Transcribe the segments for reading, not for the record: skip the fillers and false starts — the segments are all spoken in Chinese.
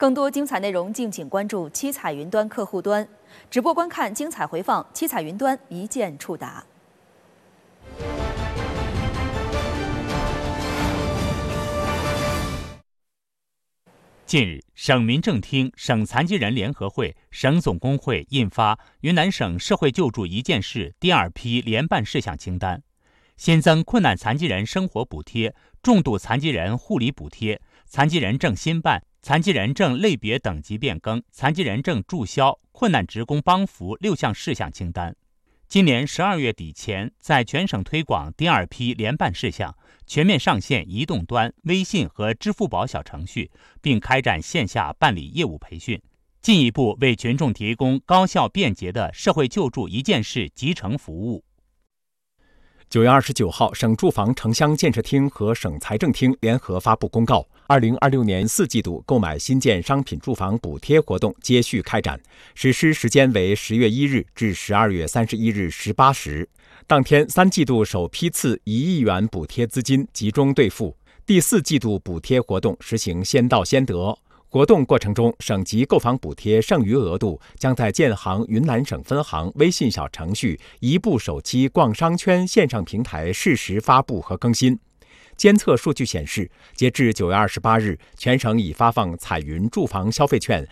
更多精彩内容，敬请关注七彩云端客户端，直播观看精彩回放，七彩云端一键触达。 近日，省民政厅、省残疾人联合会、省总工会印发云南省社会救助一件事第2批联办事项清单，新增困难残疾人生活补贴、重度残疾人护理补贴、残疾人证新办、残疾人证类别等级变更、残疾人证注销、困难职工帮扶6项事项清单。今年12月底前，在全省推广第2批联办事项，全面上线移动端、微信和支付宝小程序，并开展线下办理业务培训，进一步为群众提供高效便捷的社会救助一件事集成服务。 9月29号，省住房城乡建设厅和省财政厅联合发布公告，2026年4季度购买新建商品住房补贴活动接续开展，实施时间为10月1日至12月31日18时。当天3季度首批次1亿元补贴资金集中兑付，第4季度补贴活动实行先到先得。活动过程中，省级购房补贴剩余额度将在建行云南省分行微信小程序一步手机逛商圈线上平台适时发布和更新。监测数据显示，截至9月28日，全省已发放彩云住房消费券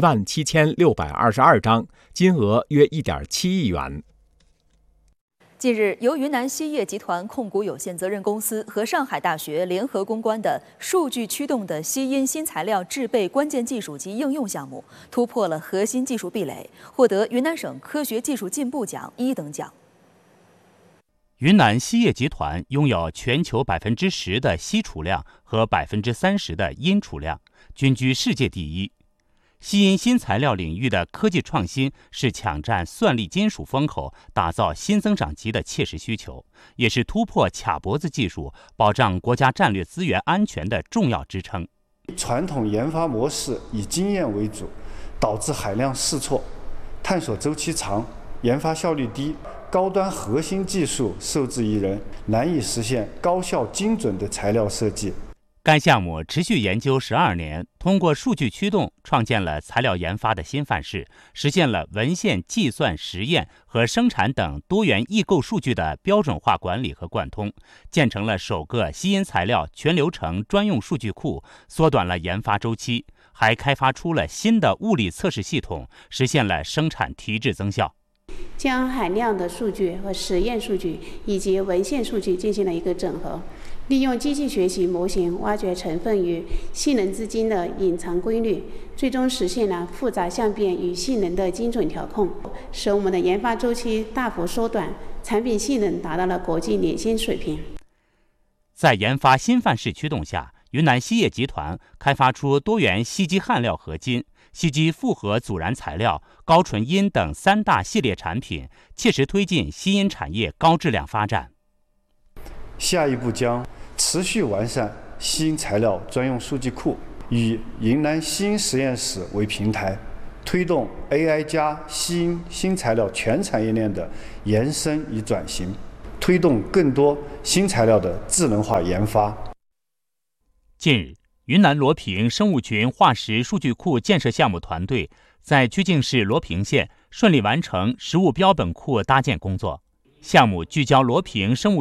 17622张，金额约1.7亿元。 近日，由云南锡业集团控股有限责任公司和上海大学联合攻关的数据驱动的锡因新材料制备关键技术及应用项目，突破了核心技术壁垒，获得云南省科学技术进步奖1等奖。 云南锡业集团拥有全球10%的锡储量和30%的铟储量，均居世界第一。锡因新材料领域的科技创新是抢占算力金属风口、打造新增长极的切实需求，也是突破卡脖子技术、保障国家战略资源安全的重要支撑。 传统研发模式以经验为主，导致海量试错，探索周期长，研发效率低，高端核心技术受制于人，难以实现高效精准的材料设计。 该项目持续研究12年，通过数据驱动创建了材料研发的新范式，实现了文献、计算、实验和生产等多元异构数据的标准化管理和贯通，建成了首个锡因材料全流程专用数据库，缩短了研发周期，还开发出了新的物理测试系统，实现了生产提质增效。 将海量的数据和实验数据以及文献数据进行了一个整合，利用机器学习模型挖掘成分与性能资金的隐藏规律，最终实现了复杂相变与性能的精准调控，使我们的研发周期大幅缩短，产品性能达到了国际领先水平。 在研发新范式驱动下，云南锡业集团开发出多元锡基焊料合金、锡基复合阻燃材料、高纯铟等3大系列产品，切实推进锡因产业高质量发展。 下一步将持续完善锡因材料专用数据库，以云南锡因实验室为平台，推动 AI 加锡因新材料全产业链的延伸与转型，推动更多新材料的智能化研发。 近日，云南罗平生物群化石数据库建设项目团队在曲靖市罗平县顺利完成实物标本库搭建工作。项目聚焦罗平生物